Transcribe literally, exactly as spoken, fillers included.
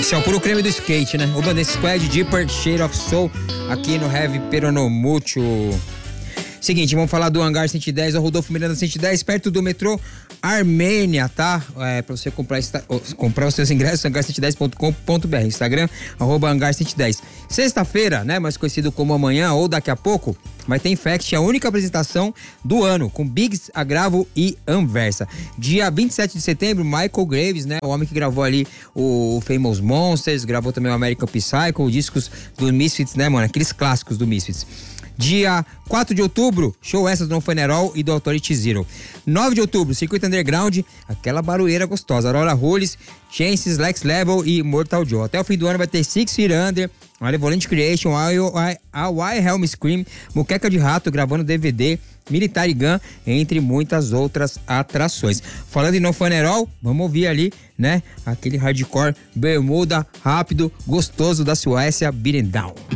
Esse é o puro creme do skate, né? Urban Squad, Deeper, Shade of Soul, aqui no Heavy Peronomútil. Seguinte, vamos falar do Hangar cento e dez, o Rodolfo Miranda cento e dez, perto do metrô Armênia, tá? É, pra você comprar, comprar os seus ingressos, hangar cento e dez ponto com ponto b r, Instagram, arroba hangar cento e dez. Sexta-feira, né, mais conhecido como amanhã ou daqui a pouco, vai ter Infect, a única apresentação do ano, com Biggs, Agravo e Anversa. Dia vinte e sete de setembro, Michael Graves, né, o homem que gravou ali o Famous Monsters, gravou também o American Psycho, discos do Misfits, né, mano, aqueles clássicos do Misfits. Dia quatro de outubro, show extra do No Funeral e do Authority Zero. nove de outubro, Circuito Underground, aquela barulheira gostosa. Aurora Hollis, Chances, Lex Level e Mortal Joe. Até o fim do ano vai ter Six Feet Under, Malevolent Creation, a Why Helm Scream, Muqueca de Rato gravando D V D, Military Gun, entre muitas outras atrações. Falando em No Funeral, vamos ouvir ali, né, aquele hardcore bermuda rápido, gostoso da Suécia, Beating Down.